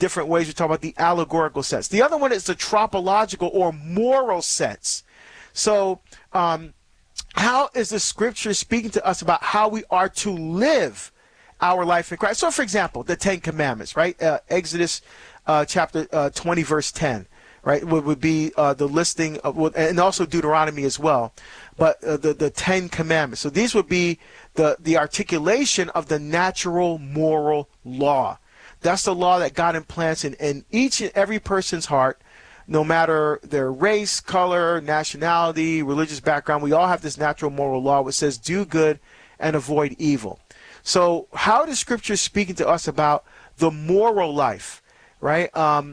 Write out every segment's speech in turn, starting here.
different ways. We talk about the allegorical sense. The other one is the tropological or moral sense. So how is the scripture speaking to us about how we are to live our life in Christ? So, for example, the Ten Commandments, right? Exodus chapter 20, verse 10, right? Would be the listing of, and also Deuteronomy as well. But the Ten Commandments. So these would be the articulation of the natural moral law. That's the law that God implants in each and every person's heart, no matter their race, color, nationality, religious background. We all have this natural moral law which says do good and avoid evil. So how is Scripture speaking to us about the moral life, right?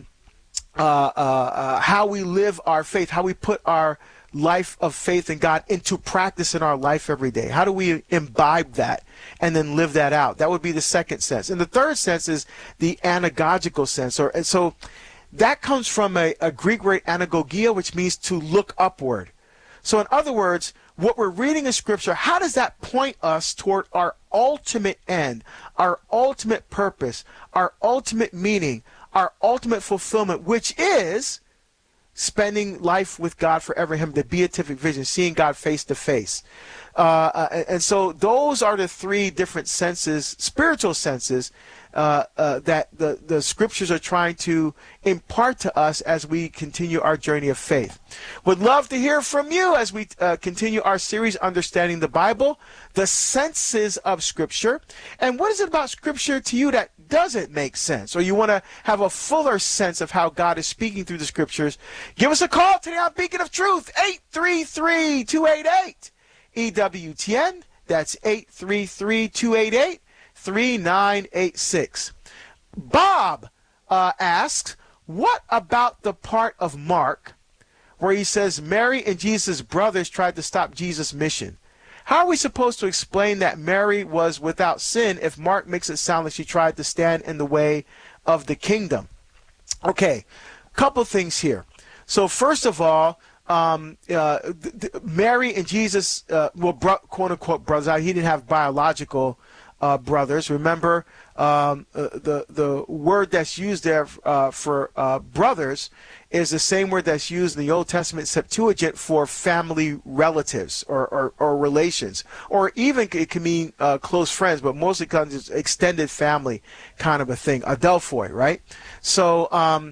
How we live our faith, how we put our life of faith in God into practice in our life every day. How do we imbibe that and then live that out? That would be the second sense. And the third sense is the anagogical sense. And so that comes from a Greek word anagogia, which means to look upward. So in other words, what we're reading in Scripture, how does that point us toward our ultimate end, our ultimate purpose, our ultimate meaning, our ultimate fulfillment, which is spending life with God forever, Him, the beatific vision, seeing God face to face. And so those are the three different senses, spiritual senses, that the Scriptures are trying to impart to us as we continue our journey of faith. Would love to hear from you as we continue our series, Understanding the Bible, the senses of Scripture. And what is it about Scripture to you that doesn't make sense, or you want to have a fuller sense of how God is speaking through the Scriptures? Give us a call today on Beacon of Truth, 833-288-EWTN. That's 833-288-3986. Bob asks, what about the part of Mark where he says Mary and Jesus' brothers tried to stop Jesus' mission? How are we supposed to explain that Mary was without sin if Mark makes it sound like she tried to stand in the way of the kingdom? Okay, couple things here. So first of all, Mary and Jesus, quote-unquote brothers, he didn't have biological brothers. Remember, the word that's used there for brothers is the same word that's used in the Old Testament Septuagint for family relatives or relations, or even it can mean close friends, but mostly comes as extended family kind of a thing, adelphoi, right? So,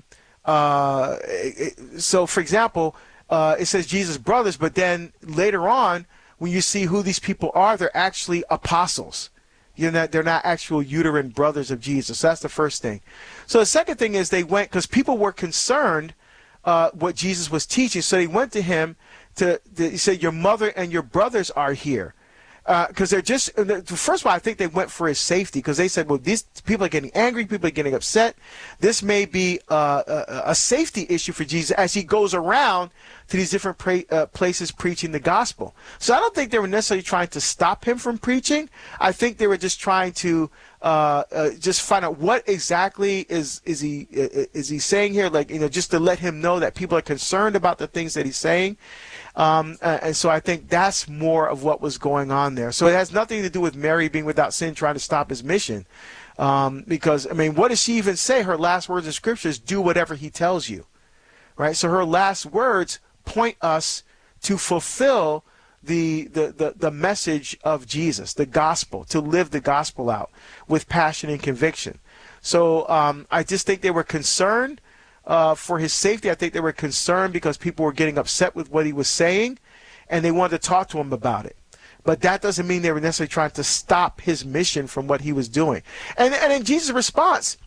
so for example, it says Jesus' brothers, but then later on, when you see who these people are, they're actually apostles. They're not actual uterine brothers of Jesus. So that's the first thing. So the second thing is they went, because people were concerned what Jesus was teaching, so they went to him he said, your mother and your brothers are here. Because they're just, first of all, I think they went for his safety, because they said, well, these people are getting angry, people are getting upset. This may be a safety issue for Jesus as he goes around to these different places preaching the gospel. So I don't think they were necessarily trying to stop him from preaching. I think they were just trying to just find out what exactly is he saying here, like, just to let him know that people are concerned about the things that he's saying. And so I think that's more of what was going on there. So it has nothing to do with Mary being without sin trying to stop his mission. Because, I mean, what does she even say? Her last words in Scripture is, do whatever he tells you. Right? So her last words point us to fulfill the message of Jesus, the gospel, to live the gospel out with passion and conviction. So I just think they were concerned for his safety. I think they were concerned because people were getting upset with what he was saying, and they wanted to talk to him about it. But that doesn't mean they were necessarily trying to stop his mission from what he was doing. And in Jesus' response,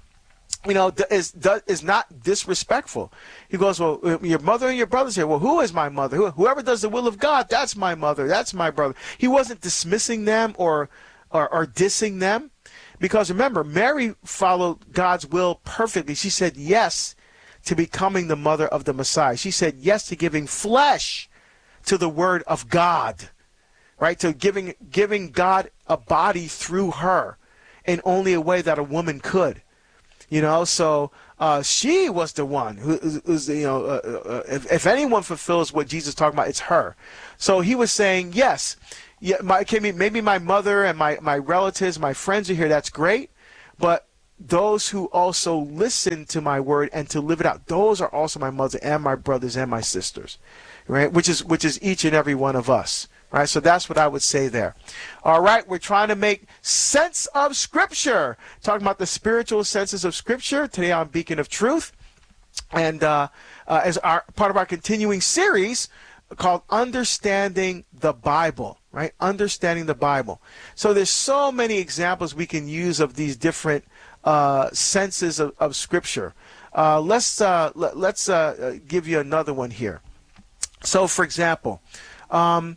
is not disrespectful. He goes, well, your mother and your brothers here. Well, who is my mother? Whoever does the will of God, that's my mother, that's my brother. He wasn't dismissing them or dissing them, because remember, Mary followed God's will perfectly. She said yes to becoming the mother of the Messiah. She said yes to giving flesh to the word of God, right? To giving God a body through her in only a way that a woman could. So she was the one who's if anyone fulfills what Jesus is talking about, it's her. So he was saying, yes, maybe my mother and my relatives, my friends are here, that's great, but those who also listen to my word and to live it out, those are also my mother and my brothers and my sisters, right? Which is each and every one of us, right? So that's what I would say there. All right, we're trying to make sense of Scripture, talking about the spiritual senses of Scripture today on Beacon of Truth, and as part of our continuing series called Understanding the Bible, right? Understanding the Bible. So there's so many examples we can use of these different senses of Scripture. Let's give you another one here. So, for example, the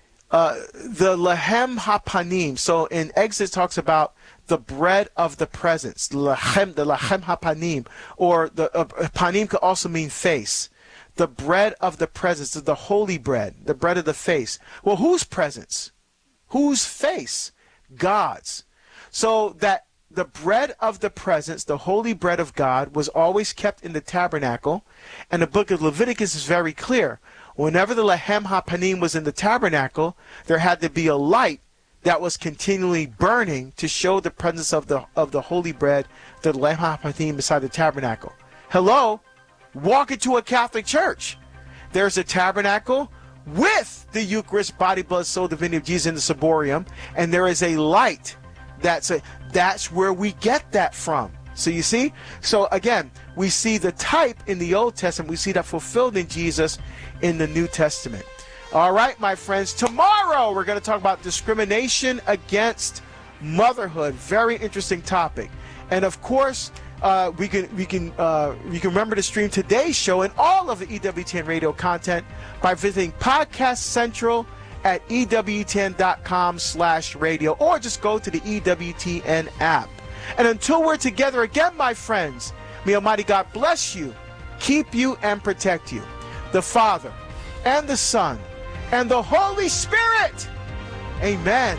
Lahem HaPanim. So in Exodus talks about the bread of the presence, the Lahem HaPanim, or the Panim could also mean face. The bread of the presence, the holy bread, the bread of the face. Well, whose presence? Whose face? God's. So that the bread of the presence, the holy bread of God, was always kept in the tabernacle. And the book of Leviticus is very clear. Whenever the Lahem HaPanim was in the tabernacle, there had to be a light that was continually burning to show the presence of the holy bread, the Lahem HaPanim inside the tabernacle. Hello? Walk into a Catholic church. There's a tabernacle with the Eucharist, body, blood, soul, divinity of Jesus in the ciborium, and there is a light. That's where we get that from. So you see? So again, we see the type in the Old Testament. We see that fulfilled in Jesus in the New Testament. All right, my friends. Tomorrow we're going to talk about discrimination against motherhood. Very interesting topic. And of course, you can remember to stream today's show and all of the EWTN radio content by visiting Podcast Central at EWTN.com/radio, or just go to the EWTN app. And until we're together again, my friends, may Almighty God bless you, keep you, and protect you. The Father, and the Son, and the Holy Spirit. Amen.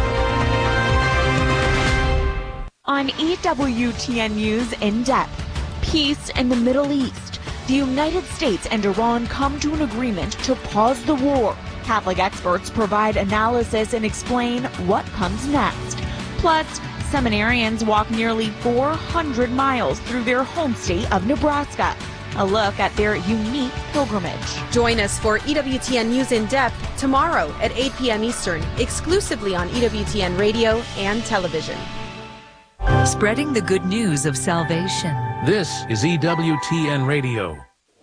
On EWTN News In Depth, peace in the Middle East. The United States and Iran come to an agreement to pause the war. Catholic experts provide analysis and explain what comes next. Plus, seminarians walk nearly 400 miles through their home state of Nebraska. A look at their unique pilgrimage. Join us for EWTN News In Depth tomorrow at 8 p.m. Eastern, exclusively on EWTN Radio and television. Spreading the good news of salvation. This is EWTN Radio.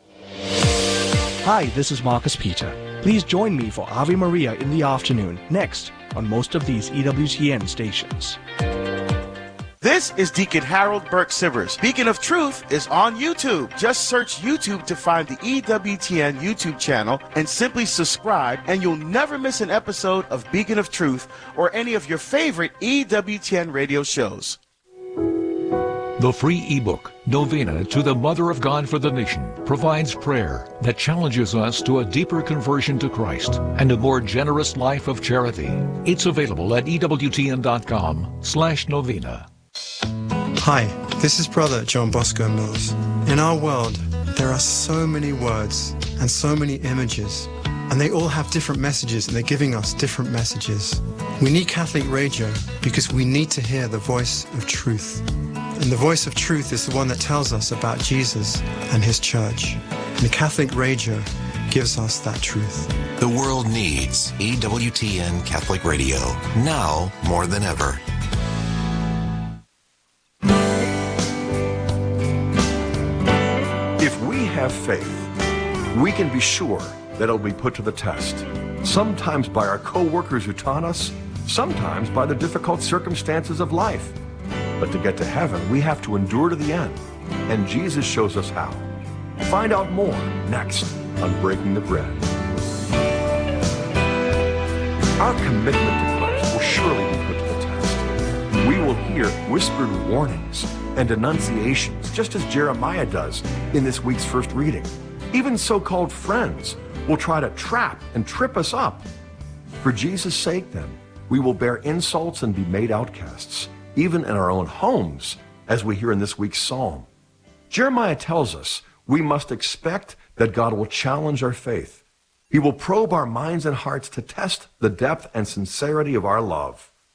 Hi, this is Marcus Peter. Please join me for Ave Maria in the afternoon, next on most of these EWTN stations. This is Deacon Harold Burke Sivers. Beacon of Truth is on YouTube. Just search YouTube to find the EWTN YouTube channel and simply subscribe, and you'll never miss an episode of Beacon of Truth or any of your favorite EWTN radio shows. The free ebook, Novena to the Mother of God for the Nation, provides prayer that challenges us to a deeper conversion to Christ and a more generous life of charity. It's available at EWTN.com/novena. Hi, this is Brother John Bosco Mills. In our world, there are so many words and so many images, and they all have different messages, and they're giving us different messages. We need Catholic radio because we need to hear the voice of truth. And the voice of truth is the one that tells us about Jesus and his church. And the Catholic radio gives us that truth. The world needs EWTN Catholic Radio, now more than ever. If we have faith, we can be sure that it'll be put to the test. Sometimes by our co-workers who taunt us, sometimes by the difficult circumstances of life. But to get to heaven, we have to endure to the end. And Jesus shows us how. Find out more next on Breaking the Bread. Our commitment to Christ will surely be put to the test. We will hear whispered warnings and denunciations, just as Jeremiah does in this week's first reading. Even so-called friends will try to trap and trip us up. For Jesus' sake, then, we will bear insults and be made outcasts, even in our own homes, as we hear in this week's psalm. Jeremiah tells us we must expect that God will challenge our faith. He will probe our minds and hearts to test the depth and sincerity of our love.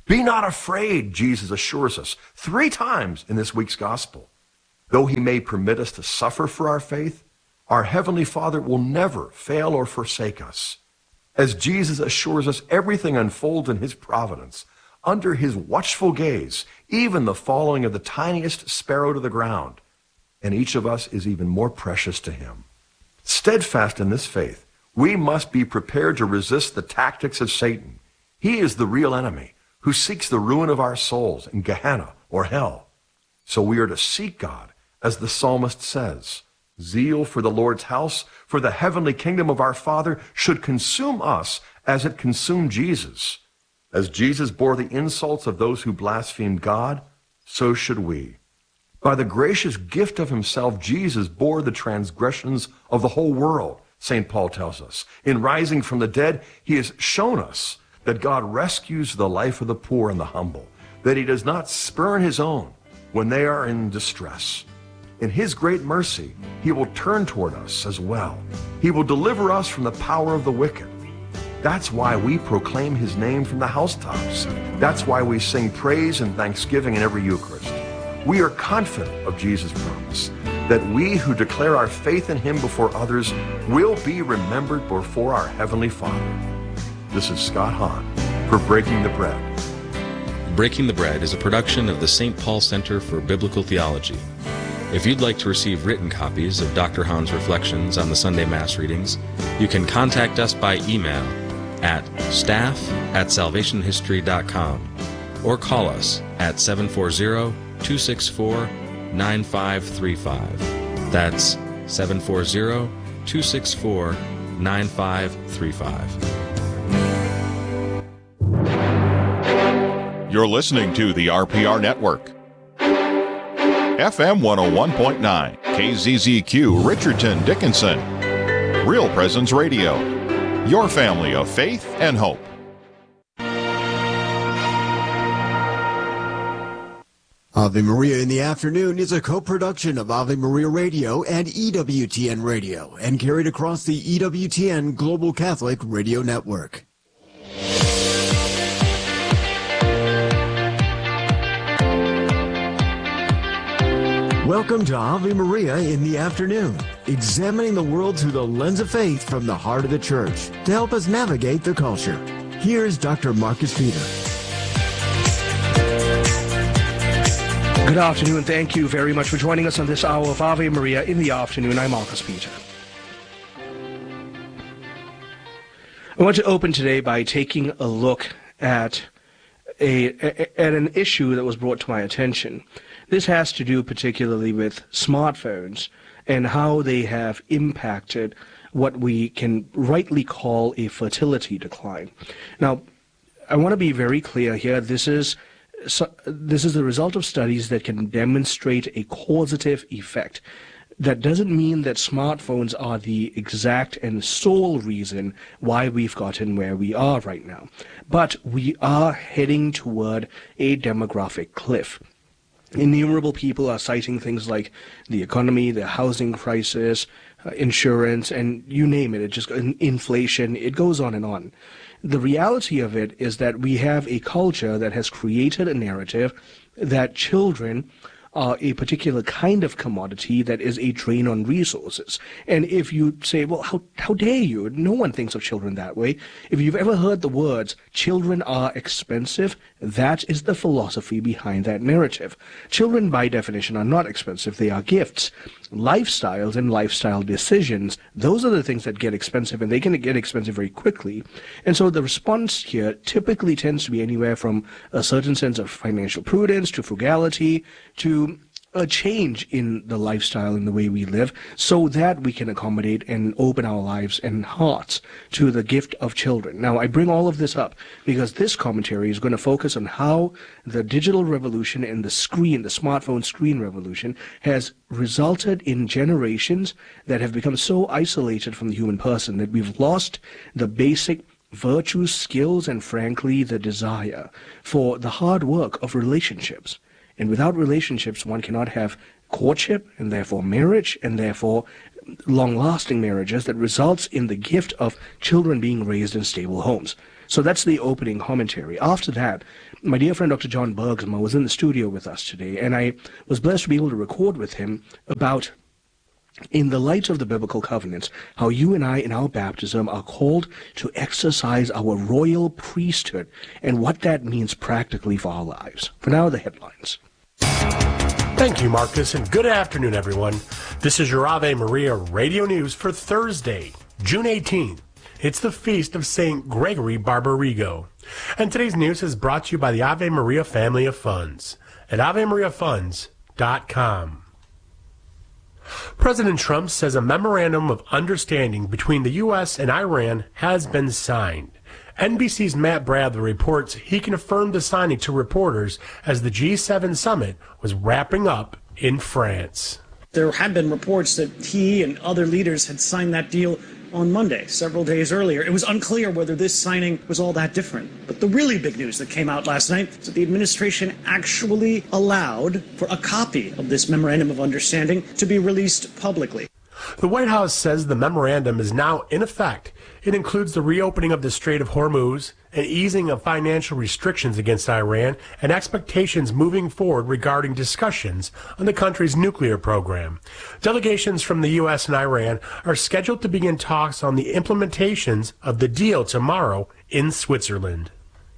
Be not afraid, Jesus assures us 3 times in this week's gospel. Though he may permit us to suffer for our faith, our Heavenly Father will never fail or forsake us. As Jesus assures us, everything unfolds in his providence, under his watchful gaze, even the falling of the tiniest sparrow to the ground. And each of us is even more precious to him. Steadfast in this faith, we must be prepared to resist the tactics of Satan. He is the real enemy who seeks the ruin of our souls in Gehenna or hell. So we are to seek God, as the psalmist says. Zeal for the Lord's house, for the heavenly kingdom of our Father, should consume us as it consumed Jesus. As Jesus bore the insults of those who blasphemed God, so should we. By the gracious gift of himself, Jesus bore the transgressions of the whole world, St. Paul tells us. In rising from the dead, he has shown us that God rescues the life of the poor and the humble, that he does not spurn his own when they are in distress. In his great mercy, he will turn toward us as well. He will deliver us from the power of the wicked. That's why we proclaim his name from the housetops. That's why we sing praise and thanksgiving in every Eucharist. We are confident of Jesus' promise that we who declare our faith in him before others will be remembered before our Heavenly Father. This is Scott Hahn for Breaking the Bread. Breaking the Bread is a production of the St. Paul Center for Biblical Theology. If you'd like to receive written copies of Dr. Hahn's reflections on the Sunday Mass readings, you can contact us by email at staff@salvationhistory.com or call us at 740-264-9535. That's 740-264-9535. You're listening to the RPR Network. FM 101.9, KZZQ, Richardson, Dickinson. Real Presence Radio. Your family of faith and hope. Ave Maria in the Afternoon is a co-production of Ave Maria Radio and EWTN Radio and carried across the EWTN Global Catholic Radio Network. Welcome to Ave Maria in the Afternoon, examining the world through the lens of faith from the heart of the Church to help us navigate the culture. Here's Dr. Marcus Peter. Good afternoon. Thank you very much for joining us on this hour of Ave Maria in the Afternoon. I'm Marcus Peter. I want to open today by taking a look at an issue that was brought to my attention. This has to do particularly with smartphones and how they have impacted what we can rightly call a fertility decline. Now, I want to be very clear here. This is the result of studies that can demonstrate a causative effect. That doesn't mean that smartphones are the exact and sole reason why we've gotten where we are right now. But we are heading toward a demographic cliff. Innumerable people are citing things like the economy, the housing crisis, insurance, and you name it. It just inflation. It goes on and on. The reality of it is that we have a culture that has created a narrative that children are a particular kind of commodity that is a drain on resources. And if you say, well, how dare you? No one thinks of children that way. If you've ever heard the words, children are expensive, that is the philosophy behind that narrative. Children, by definition, are not expensive. They are gifts. Lifestyles and lifestyle decisions, those are the things that get expensive, and they can get expensive very quickly. And so the response here typically tends to be anywhere from a certain sense of financial prudence to frugality to a change in the lifestyle and the way we live so that we can accommodate and open our lives and hearts to the gift of children. Now, I bring all of this up because this commentary is going to focus on how the digital revolution and the smartphone screen revolution has resulted in generations that have become so isolated from the human person that we've lost the basic virtues, skills, and frankly, the desire for the hard work of relationships. And without relationships, one cannot have courtship, and therefore marriage, and therefore long-lasting marriages that results in the gift of children being raised in stable homes. So that's the opening commentary. After that, my dear friend Dr. John Bergsma was in the studio with us today, and I was blessed to be able to record with him about, in the light of the biblical covenants, how you and I in our baptism are called to exercise our royal priesthood and what that means practically for our lives. For now, the headlines. Thank you, Marcus, and good afternoon, everyone. This is your Ave Maria Radio News for Thursday, June 18th. It's the feast of St. Gregory Barbarigo. And today's news is brought to you by the Ave Maria family of funds at AveMariaFunds.com. President Trump says a memorandum of understanding between the U.S. and Iran has been signed. NBC's Matt Bradley reports he confirmed the signing to reporters as the G7 summit was wrapping up in France. There had been reports that he and other leaders had signed that deal on Monday, several days earlier. It was unclear whether this signing was all that different. But the really big news that came out last night is that the administration actually allowed for a copy of this memorandum of understanding to be released publicly. The White House says the memorandum is now in effect. It includes the reopening of the Strait of Hormuz, an easing of financial restrictions against Iran, and expectations moving forward regarding discussions on the country's nuclear program. Delegations from the U.S. and Iran are scheduled to begin talks on the implementations of the deal tomorrow in Switzerland.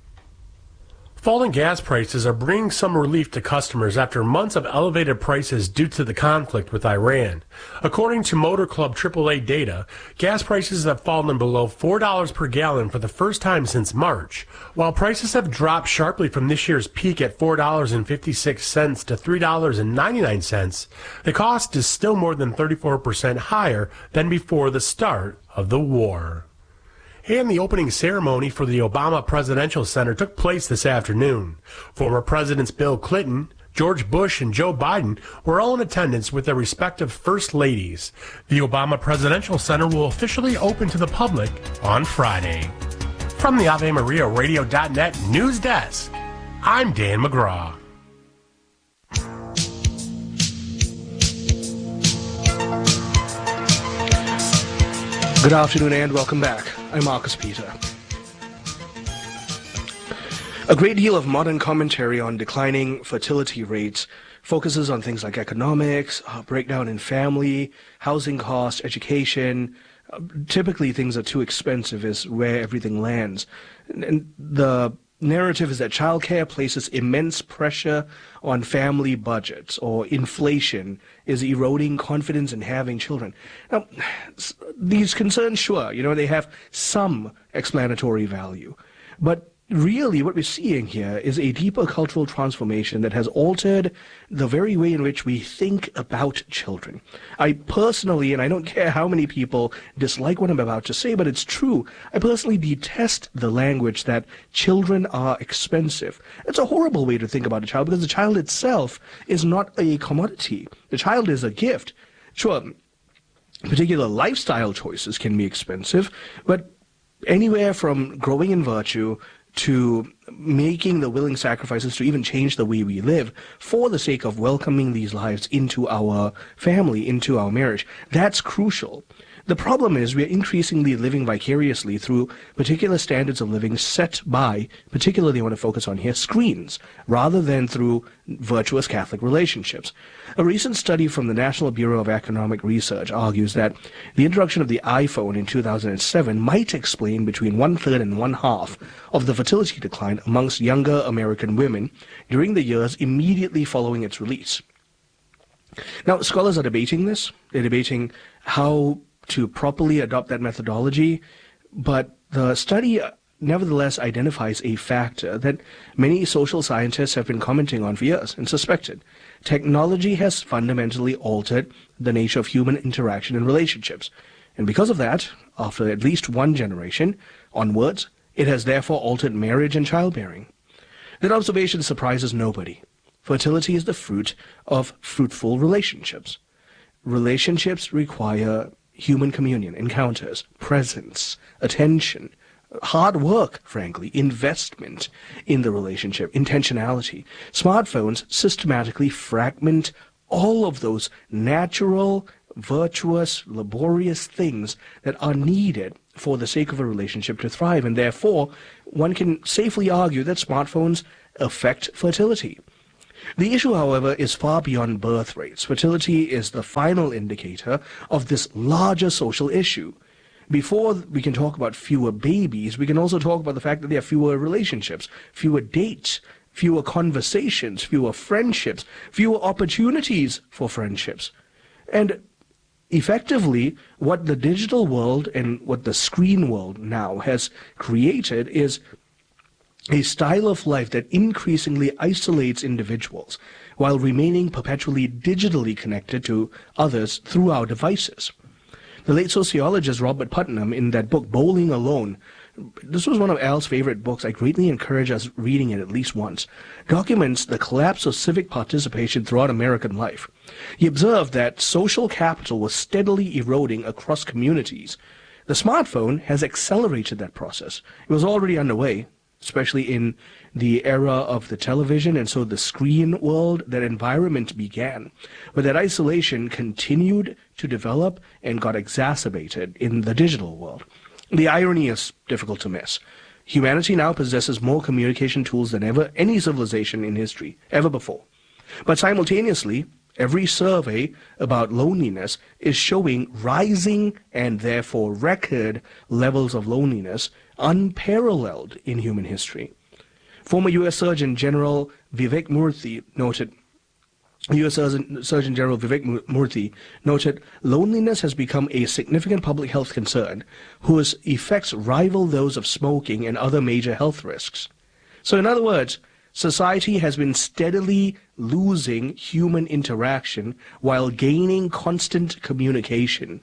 Falling gas prices are bringing some relief to customers after months of elevated prices due to the conflict with Iran. According to Motor Club AAA data, gas prices have fallen below $4 per gallon for the first time since March. While prices have dropped sharply from this year's peak at $4.56 to $3.99, the cost is still more than 34% higher than before the start of the war. And the opening ceremony for the Obama Presidential Center took place this afternoon. Former Presidents Bill Clinton, George Bush, and Joe Biden were all in attendance with their respective First Ladies. The Obama Presidential Center will officially open to the public on Friday. From the AveMariaRadio.net News Desk, I'm Dan McGraw. Good afternoon and welcome back. I'm Marcus Peter. A great deal of modern commentary on declining fertility rates focuses on things like economics, breakdown in family, housing costs, education. Typically, things are too expensive is where everything lands. And the narrative is that childcare places immense pressure on family budgets, or inflation is eroding confidence in having children. Now, these concerns, sure, they have some explanatory value, but really what we're seeing here is a deeper cultural transformation that has altered the very way in which we think about children. I personally, and I don't care how many people dislike what I'm about to say, but it's true, I personally detest the language that children are expensive. It's a horrible way to think about a child because the child itself is not a commodity. The child is a gift. Sure, particular lifestyle choices can be expensive, but anywhere from growing in virtue to making the willing sacrifices to even change the way we live for the sake of welcoming these lives into our family, into our marriage. That's crucial. The problem is we're increasingly living vicariously through particular standards of living set by, particularly I want to focus on here, screens, rather than through virtuous Catholic relationships. A recent study from the National Bureau of Economic Research argues that the introduction of the iPhone in 2007 might explain between 1/3 and 1/2 of the fertility decline amongst younger American women during the years immediately following its release. Now, scholars are debating this. They're debating how to properly adopt that methodology, but the study nevertheless identifies a factor that many social scientists have been commenting on for years and suspected. Technology has fundamentally altered the nature of human interaction and relationships, and because of that, after at least one generation onwards, it has therefore altered marriage and childbearing. That observation surprises nobody. Fertility is the fruit of fruitful relationships. Relationships require human communion, encounters, presence, attention, hard work, frankly, investment in the relationship, intentionality. Smartphones systematically fragment all of those natural, virtuous, laborious things that are needed for the sake of a relationship to thrive, and therefore one can safely argue that smartphones affect fertility. The issue, however, is far beyond birth rates. Fertility is the final indicator of this larger social issue. Before we can talk about fewer babies, we can also talk about the fact that there are fewer relationships, fewer dates, fewer conversations, fewer friendships, fewer opportunities for friendships. And effectively, what the digital world and what the screen world now has created is a style of life that increasingly isolates individuals while remaining perpetually digitally connected to others through our devices. The late sociologist Robert Putnam, in that book Bowling Alone, this was one of Al's favorite books, I greatly encourage us reading it at least once, documents the collapse of civic participation throughout American life. He observed that social capital was steadily eroding across communities. The smartphone has accelerated that process. It was already underway, especially in the era of the television, and so the screen world, that environment began. But that isolation continued to develop and got exacerbated in the digital world. The irony is difficult to miss. Humanity now possesses more communication tools than ever any civilization in history, ever before. But simultaneously, every survey about loneliness is showing rising and therefore record levels of loneliness unparalleled in human history. Former U.S. Surgeon General Vivek Murthy noted, loneliness has become a significant public health concern whose effects rival those of smoking and other major health risks. So in other words, society has been steadily losing human interaction while gaining constant communication.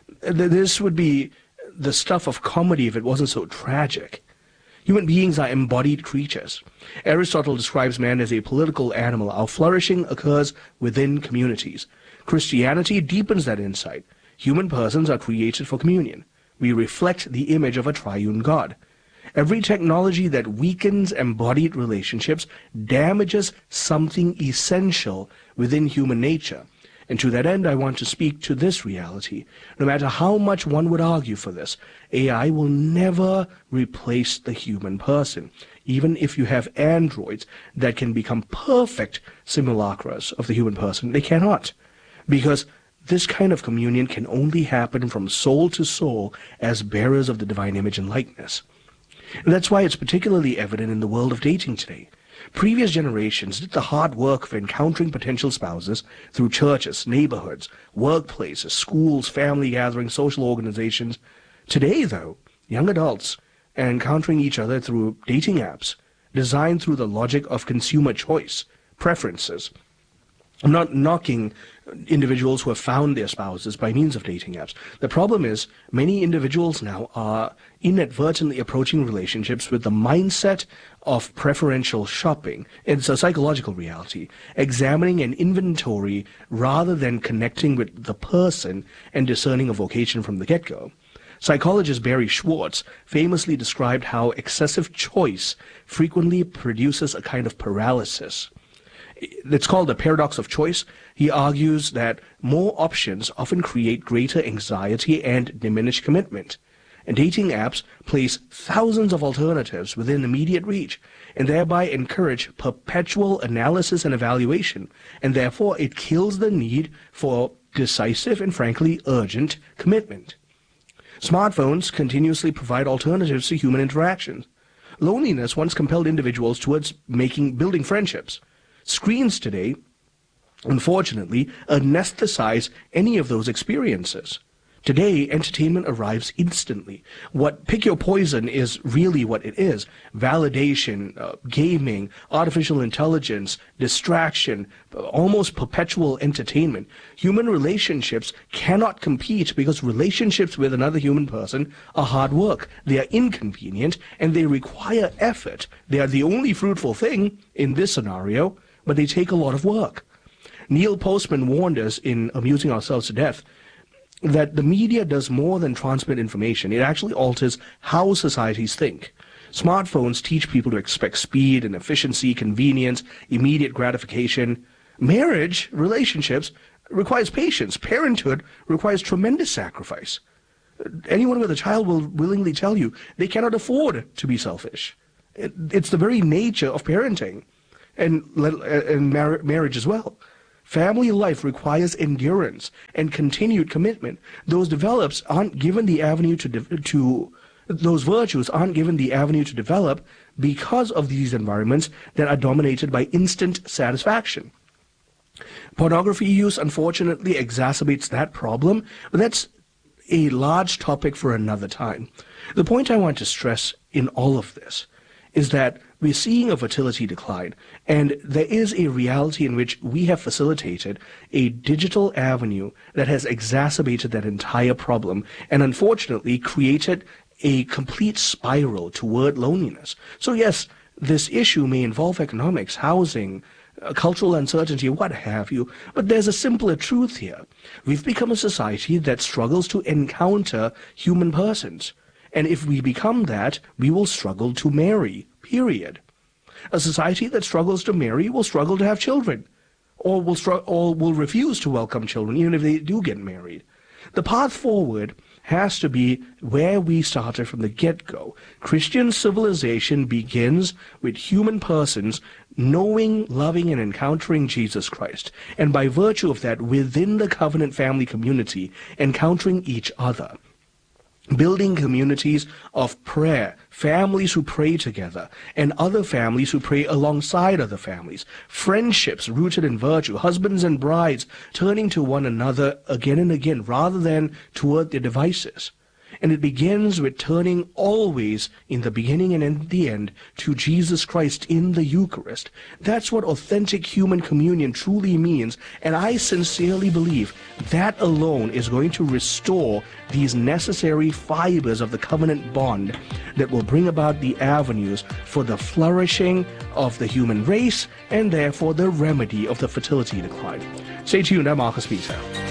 This would be the stuff of comedy if it wasn't so tragic. Human beings are embodied creatures. Aristotle describes man as a political animal. Our flourishing occurs within communities. Christianity deepens that insight. Human persons are created for communion. We reflect the image of a triune God. Every technology that weakens embodied relationships damages something essential within human nature. And to that end, I want to speak to this reality. No matter how much one would argue for this, AI will never replace the human person. Even if you have androids that can become perfect simulacras of the human person, they cannot. Because this kind of communion can only happen from soul to soul as bearers of the divine image and likeness. And that's why it's particularly evident in the world of dating today. Previous generations did the hard work of encountering potential spouses through churches, neighborhoods, workplaces, schools, family gatherings, social organizations. Today, though, young adults are encountering each other through dating apps designed through the logic of consumer choice, preferences. I'm not knocking individuals who have found their spouses by means of dating apps. The problem is many individuals now are inadvertently approaching relationships with the mindset of preferential shopping. It's a psychological reality, examining an inventory rather than connecting with the person and discerning a vocation from the get-go. Psychologist Barry Schwartz famously described how excessive choice frequently produces a kind of paralysis. It's called the paradox of choice. He argues that more options often create greater anxiety and diminished commitment. And dating apps place thousands of alternatives within immediate reach and thereby encourage perpetual analysis and evaluation, and therefore it kills the need for decisive and frankly urgent commitment. Smartphones continuously provide alternatives to human interaction. Loneliness once compelled individuals towards building friendships. Screens today, unfortunately, anesthetize any of those experiences. Today, entertainment arrives instantly. Pick your poison is really what it is. Validation, gaming, artificial intelligence, distraction, almost perpetual entertainment. Human relationships cannot compete because relationships with another human person are hard work. They are inconvenient and they require effort. They are the only fruitful thing in this scenario, but they take a lot of work. Neil Postman warned us in Amusing Ourselves to Death that the media does more than transmit information. It actually alters how societies think. Smartphones teach people to expect speed and efficiency, convenience, immediate gratification. Marriage, relationships, requires patience. Parenthood requires tremendous sacrifice. Anyone with a child will willingly tell you they cannot afford to be selfish. It's the very nature of parenting and marriage as well. Family life requires endurance and continued commitment. Those virtues aren't given the avenue to develop because of these environments that are dominated by instant satisfaction. Pornography use, unfortunately, exacerbates that problem, but that's a large topic for another time. The point I want to stress in all of this is that we're seeing a fertility decline, and there is a reality in which we have facilitated a digital avenue that has exacerbated that entire problem and unfortunately created a complete spiral toward loneliness. So yes, this issue may involve economics, housing, cultural uncertainty, what have you, but there's a simpler truth here. We've become a society that struggles to encounter human persons. And if we become that, we will struggle to marry, period. A society that struggles to marry will struggle to have children, or will refuse to welcome children, even if they do get married. The path forward has to be where we started from the get-go. Christian civilization begins with human persons knowing, loving, and encountering Jesus Christ, and by virtue of that, within the covenant family community, encountering each other. Building communities of prayer, families who pray together, and other families who pray alongside other families, friendships rooted in virtue, husbands and brides turning to one another again and again rather than toward their devices. And it begins with turning always, in the beginning and in the end, to Jesus Christ in the Eucharist. That's what authentic human communion truly means, and I sincerely believe that alone is going to restore these necessary fibers of the covenant bond that will bring about the avenues for the flourishing of the human race and therefore the remedy of the fertility decline. Stay tuned, I'm Marcus Peter.